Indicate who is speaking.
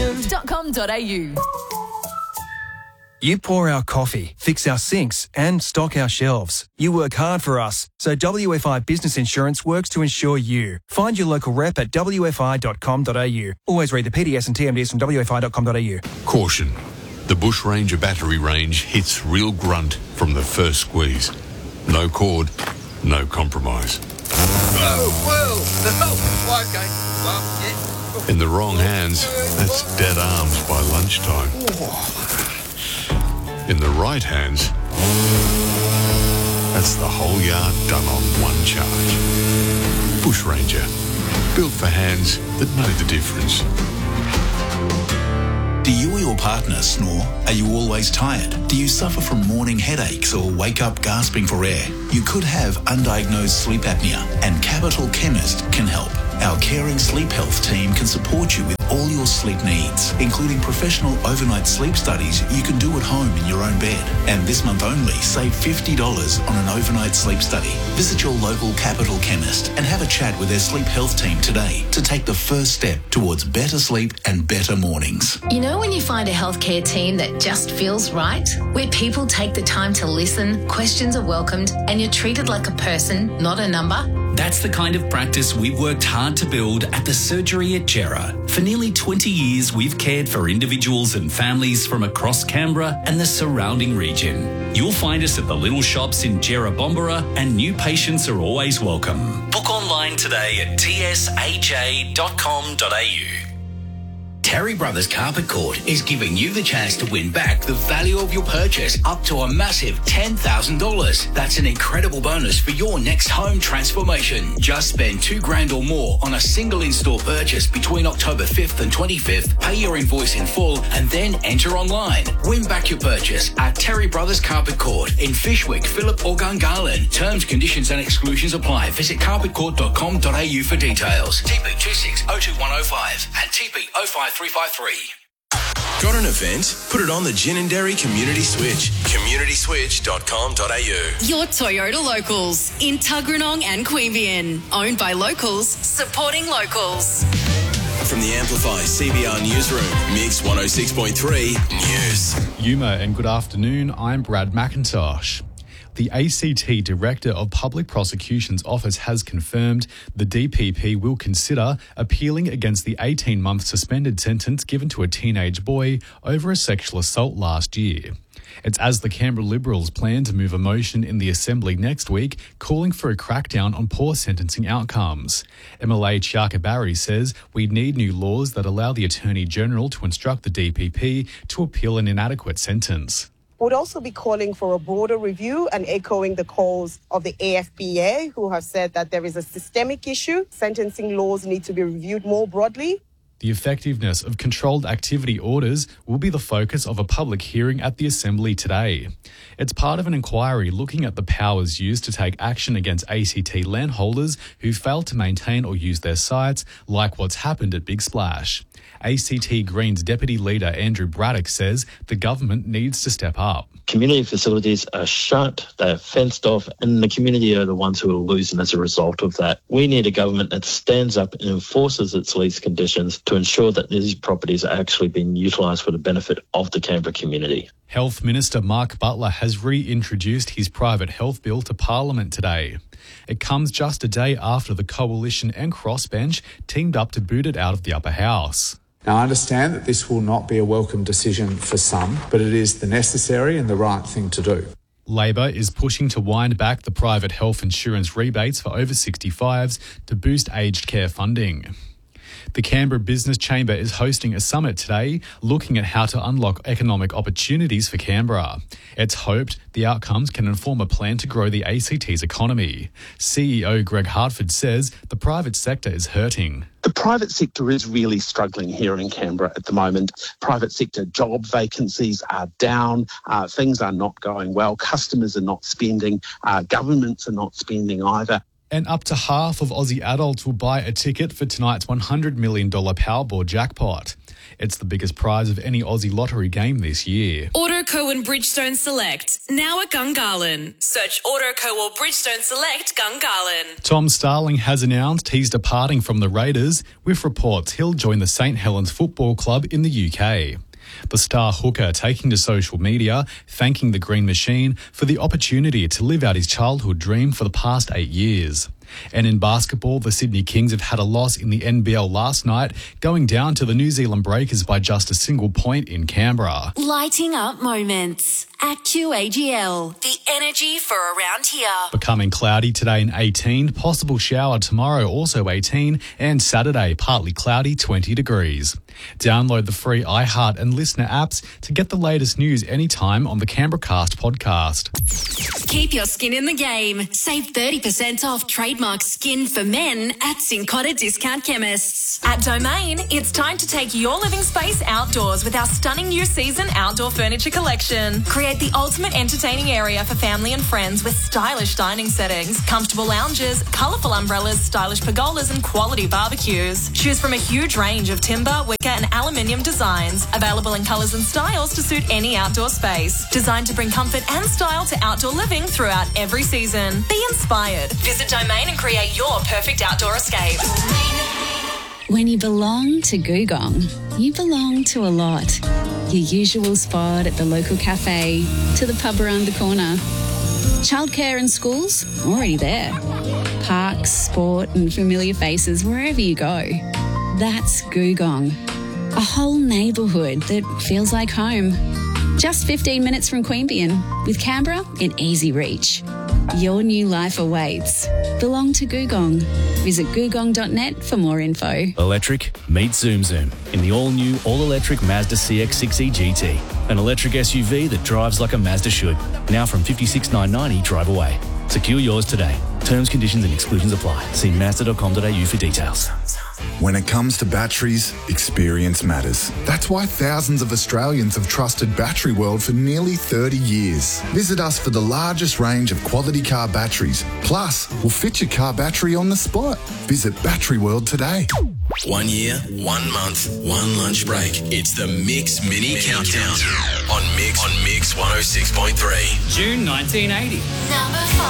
Speaker 1: Caution.com.au.
Speaker 2: You pour our coffee, fix our sinks and stock our shelves. You work hard for us, so WFI Business Insurance works to insure you. Find your local rep at wfi.com.au. Always read the PDS and TMDs from wfi.com.au.
Speaker 3: Caution. The Bush Ranger battery range hits real grunt from the first squeeze. No cord, no compromise. In the wrong hands, that's dead arms by lunchtime. In the right hands, that's the whole yard done on one charge. Bush Ranger, built for hands that know the difference.
Speaker 4: Do you or your partner snore? Are you always tired? Do you suffer from morning headaches or wake up gasping for air? You could have undiagnosed sleep apnea, and Capital Chemist can help. Our caring sleep health team can support you with all your sleep needs, including professional overnight sleep studies you can do at home in your own bed. And this month only, save $50 on an overnight sleep study. Visit your local Capital Chemist and have a chat with their sleep health team today to take the first step towards better sleep and better mornings.
Speaker 5: You know when you find a healthcare team that just feels right? Where people take the time to listen, questions are welcomed, and you're treated like a person, not a number?
Speaker 6: That's the kind of practice we've worked hard to build at the Surgery at Gera. For nearly 20 years, we've cared for individuals and families from across Canberra and the surrounding region. You'll find us at the little shops in Gera Bombera, and new patients are always welcome. Book online today at tsha.com.au. Terry Brothers Carpet Court is giving you the chance to win back the value of your purchase up to a massive $10,000. That's an incredible bonus for your next home transformation. Just spend $2,000 or more on a single in-store purchase between October 5th and 25th. Pay your invoice in full and then enter online. Win back your purchase at Terry Brothers Carpet Court in Fishwick, Phillip or Gungahlin. Terms, conditions and exclusions apply. Visit carpetcourt.com.au for details. TP 2602-105 and TP 05353.
Speaker 7: Got an event? Put it on the Gin and Dairy Community Switch. communityswitch.com.au.
Speaker 1: Your Toyota Locals in Tuggeranong and Queanbeyan. Owned by locals, supporting locals.
Speaker 7: From the Amplify CBR Newsroom, Mix 106.3 News.
Speaker 8: Yuma, and good afternoon. I'm Brad McIntosh. The ACT Director of Public Prosecution's Office has confirmed the DPP will consider appealing against the 18-month suspended sentence given to a teenage boy over a sexual assault last year. It's as the Canberra Liberals plan to move a motion in the Assembly next week calling for a crackdown on poor sentencing outcomes. MLA Chiaka Barry says we need new laws that allow the Attorney-General to instruct the DPP to appeal an inadequate sentence.
Speaker 9: Would also be calling for a broader review and echoing the calls of the AFBA, who have said that there is a systemic issue. Sentencing laws need to be reviewed more broadly.
Speaker 8: The effectiveness of controlled activity orders will be the focus of a public hearing at the Assembly today. It's part of an inquiry looking at the powers used to take action against ACT landholders who fail to maintain or use their sites, like what's happened at Big Splash. ACT Greens Deputy Leader Andrew Braddock says the government needs to step up.
Speaker 10: Community facilities are shut, they're fenced off, and the community are the ones who are losing as a result of that. We need a government that stands up and enforces its lease conditions to ensure that these properties are actually being utilised for the benefit of the Canberra community.
Speaker 8: Health Minister Mark Butler has reintroduced his private health bill to Parliament today. It comes just a day after the Coalition and Crossbench teamed up to boot it out of the upper house.
Speaker 11: Now, I understand that this will not be a welcome decision for some, but it is the necessary and the right thing to do.
Speaker 8: Labor is pushing to wind back the private health insurance rebates for over 65s to boost aged care funding. The Canberra Business Chamber is hosting a summit today looking at how to unlock economic opportunities for Canberra. It's hoped the outcomes can inform a plan to grow the ACT's economy. CEO Greg Hartford says the private sector is hurting.
Speaker 12: The private sector is really struggling here in Canberra at the moment. Private sector job vacancies are down. Things are not going well. Customers are not spending. Governments are not spending either.
Speaker 8: And up to half of Aussie adults will buy a ticket for tonight's $100 million Powerball jackpot. It's the biggest prize of any Aussie lottery game this year.
Speaker 1: Autoco and Bridgestone Select, now at Gungahlin. Search Autoco or Bridgestone Select Gungahlin.
Speaker 8: Tom Starling has announced he's departing from the Raiders, with reports he'll join the St Helens Football Club in the UK. The star hooker taking to social media, thanking the Green Machine for the opportunity to live out his childhood dream for the past 8 years. And in basketball, the Sydney Kings have had a loss in the NBL last night, going down to the New Zealand Breakers by just a single point in Canberra.
Speaker 1: Lighting up moments at QAGL. The energy for around here.
Speaker 8: Becoming cloudy today and 18, possible shower tomorrow also 18, and Saturday partly cloudy 20 degrees. Download the free iHeart and Listener apps to get the latest news anytime on the Canberracast podcast.
Speaker 1: Keep your skin in the game. Save 30% off trademark skin for men at Cincotta Discount Chemists.
Speaker 13: At Domain, it's time to take your living space outdoors with our stunning new season outdoor furniture collection. Create the ultimate entertaining area for family and friends with stylish dining settings, comfortable lounges, colourful umbrellas, stylish pergolas and quality barbecues. Choose from a huge range of timber, wicker and aluminium designs, available in colours and styles to suit any outdoor space. Designed to bring comfort and style to outdoor living throughout every season. Be inspired. Visit Domain and create your perfect outdoor escape.
Speaker 14: When you belong to Googong, you belong to a lot. Your usual spot at the local cafe, to the pub around the corner. Childcare and schools, already there. Parks, sport and familiar faces wherever you go. That's Googong. A whole neighbourhood that feels like home. Just 15 minutes from Queanbeyan, with Canberra in easy reach. Your new life awaits. Belong to Googong. Visit googong.net for more info.
Speaker 15: Electric, meet Zoom Zoom in the all-new, all-electric Mazda CX-6e GT. An electric SUV that drives like a Mazda should. Now from $56,990 drive away. Secure yours today. Terms, conditions and exclusions apply. See mazda.com.au for details.
Speaker 16: When it comes to batteries, experience matters. That's why thousands of Australians have trusted Battery World for nearly 30 years. Visit us for the largest range of quality car batteries. Plus, we'll fit your car battery on the spot. Visit Battery World today.
Speaker 7: 1 year, 1 month, 1 lunch break. It's the Mix Mini Countdown on Mix 106.3.
Speaker 17: June 1980.
Speaker 1: Number 5.